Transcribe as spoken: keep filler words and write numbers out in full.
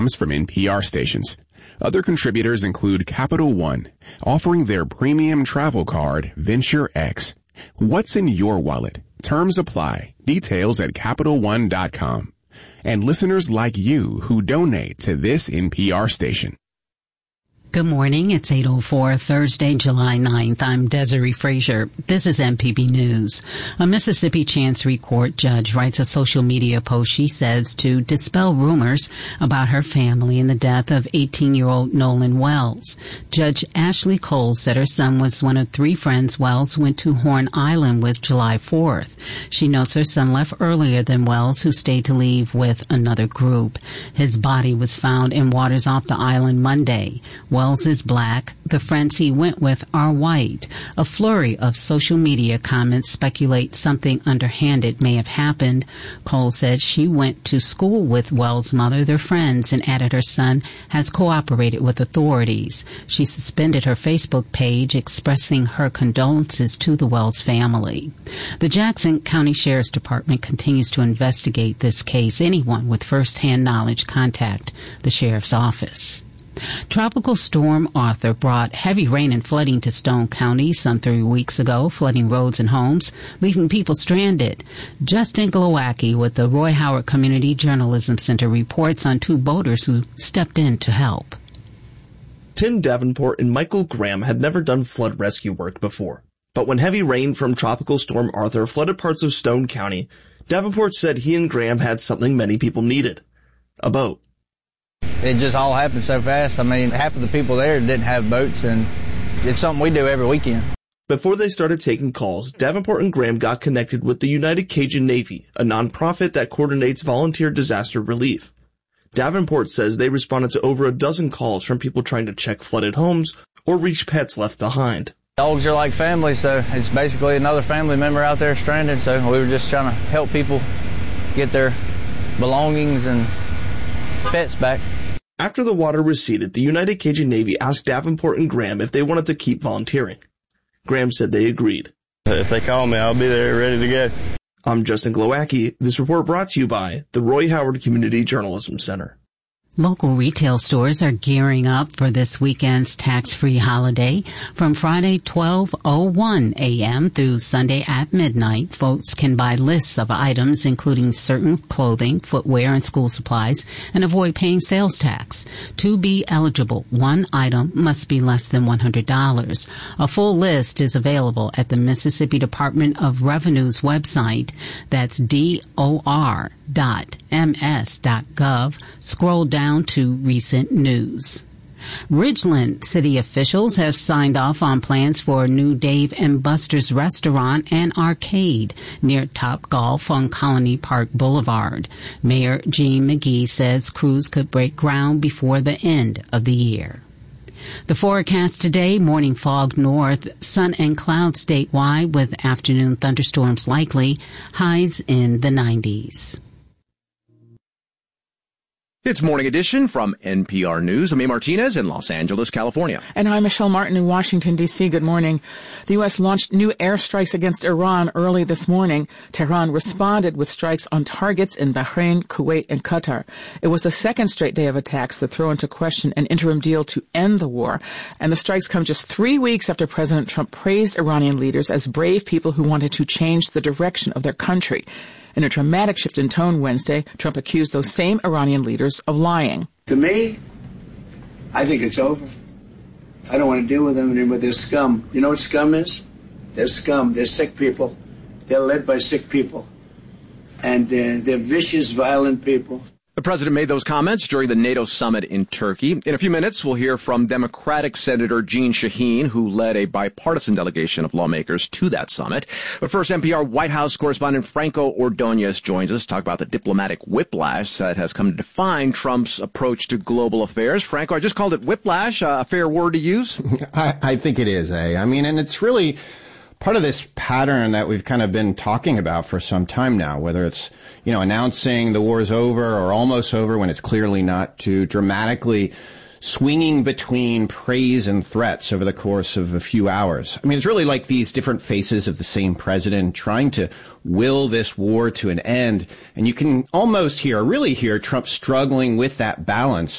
from N P R stations. Other contributors include Capital One, offering their premium travel card, Venture X. What's in your wallet? Terms apply. Details at Capital One dot com. And listeners like you who donate to this N P R station. Good morning. It's eight oh four, Thursday, July ninth. I'm Desiree Frazier. This is M P B News. A Mississippi Chancery Court judge writes a social media post, she says, to dispel rumors about her family and the death of eighteen-year-old Nolan Wells. Judge Ashley Cole said her son was one of three friends Wells went to Horn Island with July fourth. She notes her son left earlier than Wells, who stayed to leave with another group. His body was found in waters off the island Monday. Wells is black. The friends he went with are white. A flurry of social media comments speculate something underhanded may have happened. Cole said she went to school with Wells' mother, their friends, and added her son has cooperated with authorities. She suspended her Facebook page expressing her condolences to the Wells family. The Jackson County Sheriff's Department continues to investigate this case. Anyone with first-hand knowledge contact the sheriff's office. Tropical Storm Arthur brought heavy rain and flooding to Stone County some three weeks ago, flooding roads and homes, leaving people stranded. Justin Glowacki with the Roy Howard Community Journalism Center reports on two boaters who stepped in to help. Tim Davenport and Michael Graham had never done flood rescue work before. But when heavy rain from Tropical Storm Arthur flooded parts of Stone County, Davenport said he and Graham had something many people needed: a boat. It just all happened so fast. I mean, half of the people there didn't have boats, and it's something we do every weekend. Before they started taking calls, Davenport and Graham got connected with the United Cajun Navy, a nonprofit that coordinates volunteer disaster relief. Davenport says they responded to over a dozen calls from people trying to check flooded homes or reach pets left behind. Dogs are like family, so it's basically another family member out there stranded, so we were just trying to help people get their belongings and pets back. After the water receded, the United Cajun Navy asked Davenport and Graham if they wanted to keep volunteering. Graham said they agreed. If they call me, I'll be there ready to go. I'm Justin Glowacki. This report brought to you by the Roy Howard Community Journalism Center. Local retail stores are gearing up for this weekend's tax-free holiday. From Friday twelve oh one a.m. through Sunday at midnight, folks can buy lists of items including certain clothing, footwear, and school supplies and avoid paying sales tax. To be eligible, one item must be less than one hundred dollars. A full list is available at the Mississippi Department of Revenue's website. That's D O R dot M S dot gov. Scroll down to recent news. Ridgeland city officials have signed off on plans for a new Dave and Buster's restaurant and arcade near Topgolf on Colony Park Boulevard. Mayor Gene McGee says crews could break ground before the end of the year. The forecast today: morning fog north, sun and clouds statewide with afternoon thunderstorms likely, highs in the nineties. It's Morning Edition from N P R News. I'm A. Martinez in Los Angeles, California. And I'm Michelle Martin in Washington, D C. Good morning. The U S launched new airstrikes against Iran early this morning. Tehran responded with strikes on targets in Bahrain, Kuwait, and Qatar. It was the second straight day of attacks that throw into question an interim deal to end the war. And the strikes come just three weeks after President Trump praised Iranian leaders as brave people who wanted to change the direction of their country. In a dramatic shift in tone Wednesday, Trump accused those same Iranian leaders of lying. To me, I think it's over. I don't want to deal with them anymore. They're scum. You know what scum is? They're scum. They're sick people. They're led by sick people. And uh, they're vicious, violent people. The president made those comments during the NATO summit in Turkey. In a few minutes, we'll hear from Democratic Senator Jeanne Shaheen, who led a bipartisan delegation of lawmakers to that summit. But first, N P R White House correspondent Franco Ordonez joins us to talk about the diplomatic whiplash that has come to define Trump's approach to global affairs. Franco, I just called it whiplash, uh, a fair word to use? I, I think it is, eh? I mean, and it's really part of this pattern that we've kind of been talking about for some time now, whether it's, you know, announcing the war is over or almost over when it's clearly not, to dramatically swinging between praise and threats over the course of a few hours. I mean, it's really like these different faces of the same president trying to will this war to an end. And you can almost hear, really hear Trump struggling with that balance